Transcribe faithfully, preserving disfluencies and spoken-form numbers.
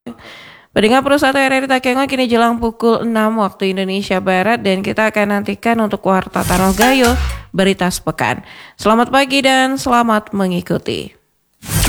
Pendengar Pusat R R I Takengon kini jelang pukul enam waktu Indonesia Barat dan kita akan nantikan untuk Warta Tanoh Gayo Berita Sepekan. Selamat pagi dan selamat mengikuti.